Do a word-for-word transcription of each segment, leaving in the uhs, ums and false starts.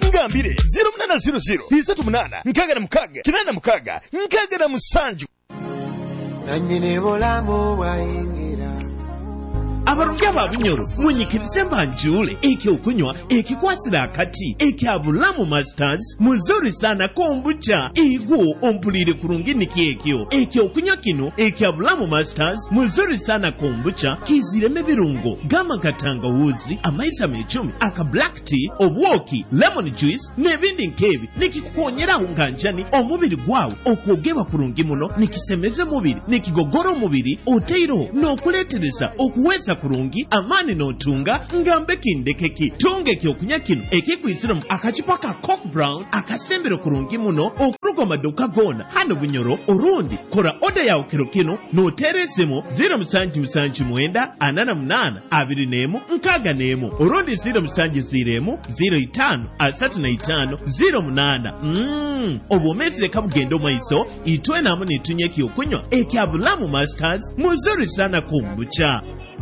ngambire zero munana zero zero isatu munana nkaga na mukaga kinana mukaga nkaga na musanju nanyine bolamu bwayingira abaruvya babunyoro munyikirize mbanjule eke okunywa ekikwasira akati eke abulamu masters muzuri sana kombucha igu ompulire kurungi nikiekyo eke okunywa kino eke abulamu masters muzuri sana kombucha kizireme birungo gama katangawuzi amaisa mechumi aka black tea obwoki lemon juice nebindi nkebi nikikukonyera unganjani omubiri gwawe okwogewa kurungi muno nikisemeze mubiri nikigogoro mubiri oteiro nokuletereza okuweza kurungi amani notunga ngambe kindekeki tunge kyokunya kino ekikwisiramu akacupa ka cock brown akasembero kurungi muno okuruga maduka gona hano bunyoro urundi kora oda yawe kiro kino noteresemo zero musanji musanji mwenda anana munana abiri nemu nkaga nemu urundi zero musanji ziremu zero itano asatu na itano zero munana mmm obomezire kabugendo maiso itwe namu nitunye kyokunywa eki abulamu masters muzuri sana kombucha.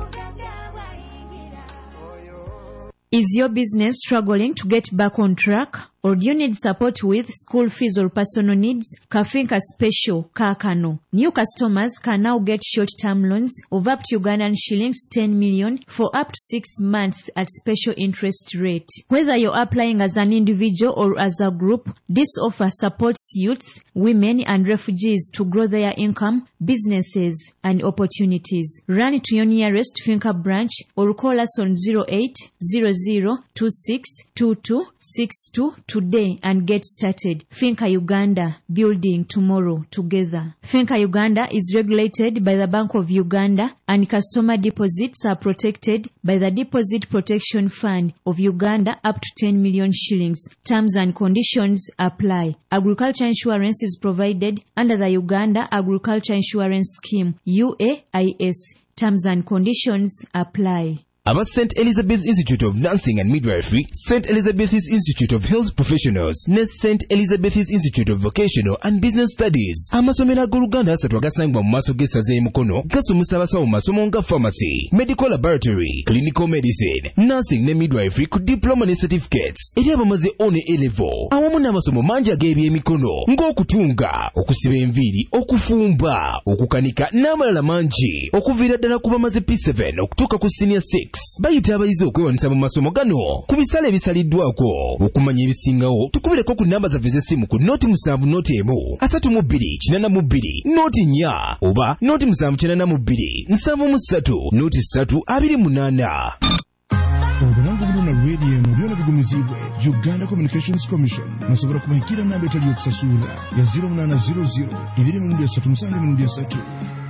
Is your business struggling to get back on track? Or do you need support with school fees or personal needs? Kafinka Special Kakano. New customers can now get short-term loans of up to Ugandan shillings ten million for up to six months at special interest rate. Whether you're applying as an individual or as a group, this offer supports youth, women and refugees to grow their income, businesses and opportunities. Run to your nearest Finca branch or call us on zero eight zero zero two six two two six two today and get started. Finca Uganda, building tomorrow together. Finca Uganda is regulated by the Bank of Uganda and customer deposits are protected by the Deposit Protection Fund of Uganda up to ten million shillings. Terms and conditions apply. Agriculture insurance is provided under the Uganda Agriculture Insurance Scheme, U A I S. Terms and conditions apply. About Saint Elizabeth Institute of Nursing and Midwifery, Saint Elizabeth's Institute of Health Professionals, ne Saint Elizabeth's Institute of Vocational and Business Studies. Amasomero g'Oluganda asatu agasangibwa mu maaso g'essaza e Mukono gasomesa abasawo mu masomo nga pharmacy, medical laboratory, clinical medicine, nursing ne midwifery ku diploma ne certificates. Eri abamaze one A-level. Awamu n'amasomo mangi ag'ebyemikono ng'okutunga, okusiba enviiri, okufumba, okukanika n'amalala mangi. Okuviira ddala ku bamaze P seven okutuuka ku senior six. Bayita abayizi okwewanisa mu masomo gano ku bisale ebisaliddwako. Okumanya ebisingawo tukubireko ku namba zaffe z'essimu ku noti musanvu noti emu asatu mu bbiri kinana mu bbiri noti nnya oba noti musanvu kinana mu bbiri nsanvu mu ssatu noti ssatu abiri munaana. Obulango buno na radio eno byona bigumizibwe Uganda Communications Commission. Nasobola kubahikira namba etali yokusasula ya zero munana zero zero ibiri mu ndya satu musanvu mu ndya satu.